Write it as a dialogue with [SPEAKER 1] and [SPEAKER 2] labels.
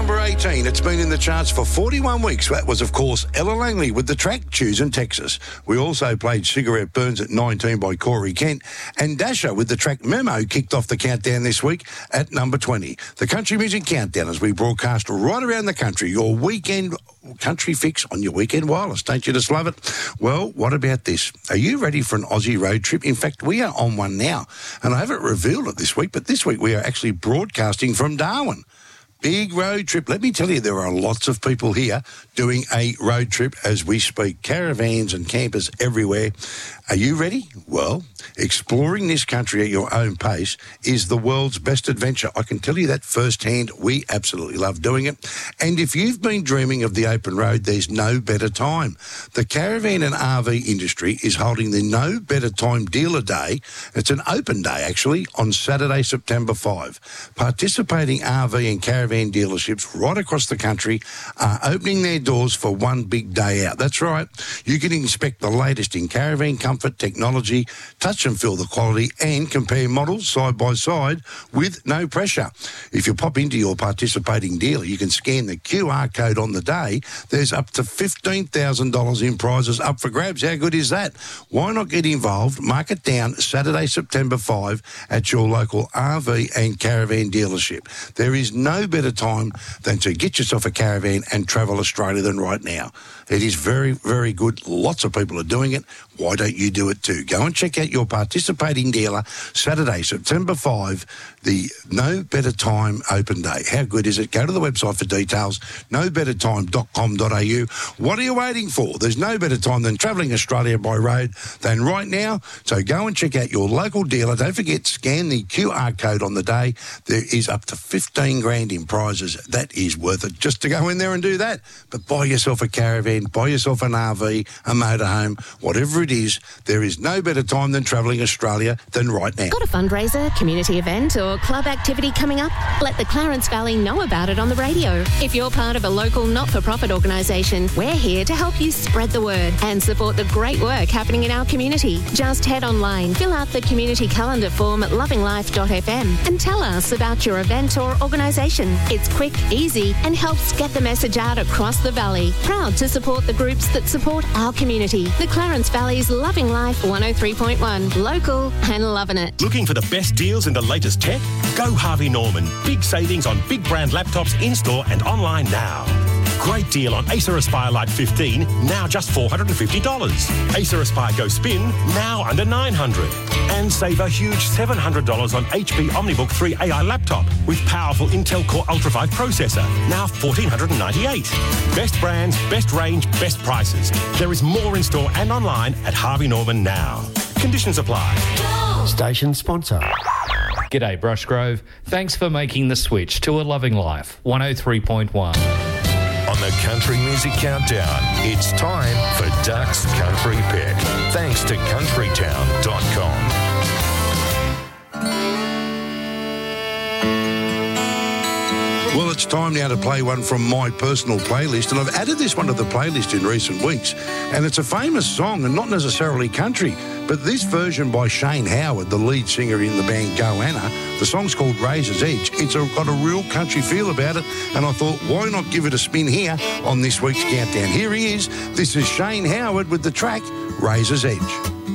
[SPEAKER 1] number 18. It's been in the charts for 41 weeks. That was, of course, Ella Langley with the track Choosing Texas. We also played Cigarette Burns at 19 by Corey Kent, and Dasher with the track Memo kicked off the countdown this week at number 20. The Country Music Countdown as we broadcast right around the country, your weekend country fix on your weekend wireless. Don't you just love it? Well, what about this? Are you ready for an Aussie road trip? In fact, we are on one now, and I haven't revealed it this week, but this week we are actually broadcasting from Darwin. Big road trip. Let me tell you, there are lots of people here doing a road trip as we speak. Caravans and campers everywhere. Are you ready? Well, exploring this country at your own pace is the world's best adventure. I can tell you that firsthand. We absolutely love doing it. And if you've been dreaming of the open road, there's no better time. The caravan and RV industry is holding the No Better Time Dealer Day. It's an open day, actually, on Saturday, September 5. Participating RV and caravan dealerships right across the country are opening their doors for one big day out. That's right. You can inspect the latest in caravan comfort, technology, touch and feel the quality, and compare models side by side with no pressure. If you pop into your participating dealer, you can scan the QR code on the day. There's up to $15,000 in prizes up for grabs. How good is that? Why not get involved? Mark it down Saturday, September 5 at your local RV and caravan dealership. There is no better time than to get yourself a caravan and travel Australia than right now. It is very, very good. Lots of people are doing it. Why don't you do it too? Go and check out your participating dealer Saturday, September 5, the No Better Time Open Day. How good is it? Go to the website for details, nobettertime.com.au. What are you waiting for? There's no better time than travelling Australia by road than right now. So go and check out your local dealer. Don't forget, scan the QR code on the day. There is up to 15 grand in prizes. That is worth it just to go in there and do that. But buy yourself a caravan, buy yourself an RV, a motorhome, whatever it is, there is no better time than travelling Australia than right now.
[SPEAKER 2] Got a fundraiser, community event or club activity coming up? Let the Clarence Valley know about it on the radio. If you're part of a local not-for-profit organisation, we're here to help you spread the word and support the great work happening in our community. Just head online, fill out the community calendar form at lovinglife.fm and tell us about your event or organisation. It's quick, easy and helps get the message out across the valley. Proud to support the groups that support our community. The Clarence Valley's Loving Life 103.1. Local and loving it.
[SPEAKER 3] Looking for the best deals and the latest tech? Go Harvey Norman. Big savings on big brand laptops in-store and online now. Great deal on Acer Aspire Lite 15, now just $450. Acer Aspire Go Spin, now under $900. And save a huge $700 on HP OmniBook 3 AI laptop with powerful Intel Core Ultra 5 processor, now $1,498. Best brands, best range, best prices. There is more in store and online at Harvey Norman now. Conditions apply.
[SPEAKER 4] Station sponsor.
[SPEAKER 5] G'day Brushgrove. Thanks for making the switch to a Loving Life 103.1.
[SPEAKER 6] On the Country Music Countdown, it's time for Duck's Country Pick. Thanks to countrytown.com.
[SPEAKER 1] Well, it's time now to play one from my personal playlist, and I've added this one to the playlist in recent weeks, and it's a famous song and not necessarily country, but this version by Shane Howard, the lead singer in the band Goanna, the song's called Razor's Edge. It's got a real country feel about it, and I thought, why not give it a spin here on this week's Countdown? Here he is. This is Shane Howard with the track Razor's Edge.